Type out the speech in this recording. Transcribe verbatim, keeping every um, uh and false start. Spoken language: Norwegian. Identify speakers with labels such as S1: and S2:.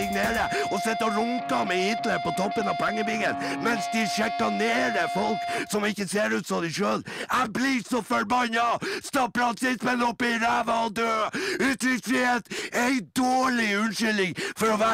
S1: ligger nede og sitter og runker med Hitler på toppen av pengebingen, mens de sjekanerer folk som ikke ser ut som de selv. Jeg blir så forbanna! Stapp rasismen opp i ræva og dø! Uttrykksfrihet er en dårlig unnskyldning for å være